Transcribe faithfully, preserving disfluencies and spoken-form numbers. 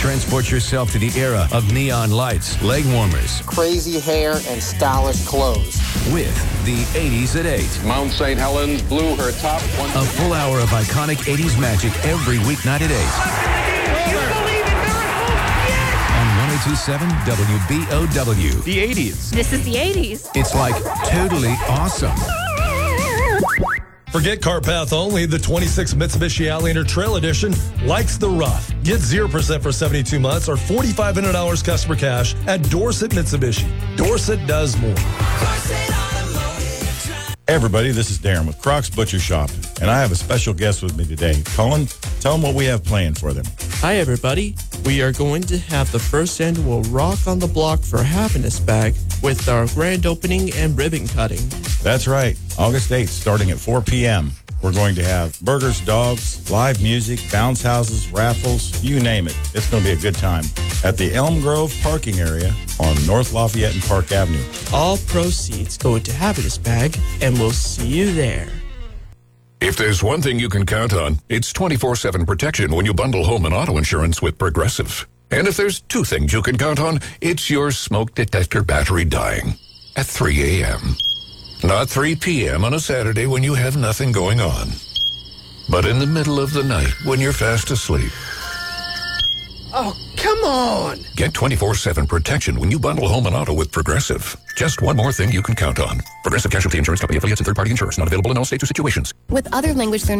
Transport yourself to the era of neon lights, leg warmers, crazy hair, and stylish clothes. With the eighties at eight. Mount Saint Helens blew her top one. A full hour of iconic eighties magic every weeknight at eight. You believe in miracles? Yes! On one oh two point seven W B O W. The eighties. This is the eighties. It's like totally awesome. Forget CarPath only. The twenty-six Mitsubishi Outlander Trail Edition likes the rough. Get zero percent for seventy-two months or four thousand five hundred dollars customer cash at Dorset Mitsubishi. Dorset does more. Hey everybody, this is Darren with Crocs Butcher Shop, and I have a special guest with me today. Colin, tell them what we have planned for them. Hi everybody, we are going to have the first annual Rock on the Block for Happiness Bag with our grand opening and ribbon cutting. That's right, August eighth, starting at four p.m. We're going to have burgers, dogs, live music, bounce houses, raffles, you name it. It's going to be a good time at the Elm Grove parking area on North Lafayette and Park Avenue. All proceeds go into Happiness Bag, and we'll see you there. If there's one thing you can count on, it's twenty-four seven protection when you bundle home and auto insurance with Progressive. And if there's two things you can count on, it's your smoke detector battery dying at three a.m. Not three p.m. on a Saturday when you have nothing going on, but in the middle of the night when you're fast asleep. Oh, come on! Get twenty-four seven protection when you bundle home and auto with Progressive. Just one more thing you can count on. Progressive Casualty Insurance Company affiliates and third-party insurers. Not available in all states or situations. With other language learning